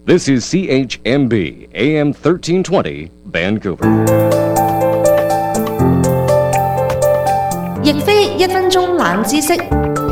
This is CHMB AM 1320 Vancouver。 亦非1分鐘冷知識。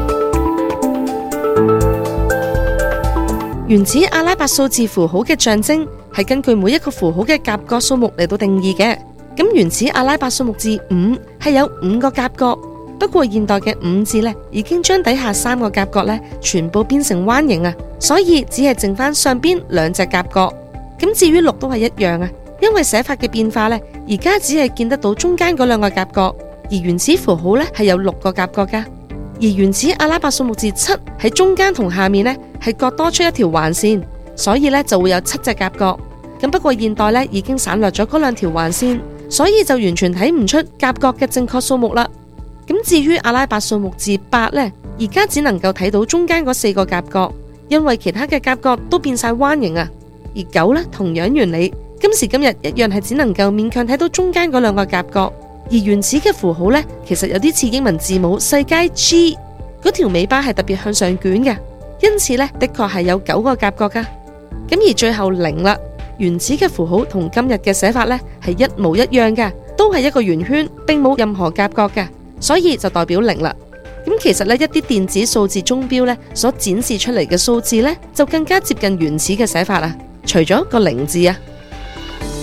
原始阿拉伯數字符號嘅象徵係根據每一個符號嘅夾角數目嚟到定義嘅。咁原始阿拉伯數目字5係有5個夾角，不過現代嘅5字呢已經將底下3個夾角呢全部變成彎形啊，所以只係剩翻上邊2隻夾角。咁至於6都係一樣啊，因為寫法嘅變化呢，而家只係見得到中間嗰2個夾角，而原始符號呢係有6個夾角噶。而原始阿拉伯數目字7喺中間同下面呢係各多出一條橫線，所以呢就會有7隻夾角。咁不過現代呢已經省略咗嗰2條橫線，所以就完全睇唔出夾角嘅正確數目啦。咁至於阿拉伯數目字8呢，而家只能夠睇到中間嗰4個夾角，因為其他嘅夾角都變晒彎形啊。而9呢同樣原理，今時今日一樣係只能夠勉強睇到中間嗰2個夾角。而原始嘅符號呢，其實有啲似英文字母細楷 G， 嗰條尾巴係特別向上捲嘅，因此呢，的確係有9個夾角噶。咁而最後0啦，原始嘅符號同今日嘅寫法呢係一模一樣嘅，都係一個圓圈，並冇任何夾角嘅，所以就代表0啦。咁其實呢，一啲電子數字鐘錶呢所展示出嚟嘅數字呢，就更加接近原始嘅寫法啦，除咗個0字啊。